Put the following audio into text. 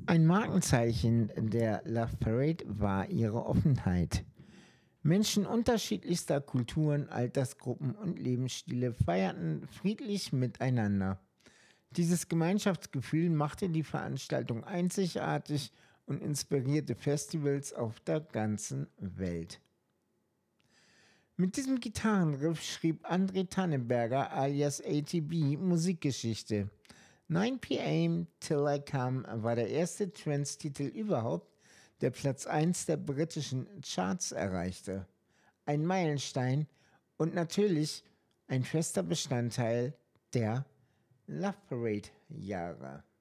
Ein Markenzeichen der Love Parade war ihre Offenheit. Menschen unterschiedlichster Kulturen, Altersgruppen und Lebensstile feierten friedlich miteinander. Dieses Gemeinschaftsgefühl machte die Veranstaltung einzigartig und inspirierte Festivals auf der ganzen Welt. Mit diesem Gitarrenriff schrieb André Tannenberger alias ATB Musikgeschichte. 9 p.m. Till I Come war der erste Trance-Titel überhaupt, der Platz 1 der britischen Charts erreichte. Ein Meilenstein und natürlich ein fester Bestandteil der Love Parade Jahre.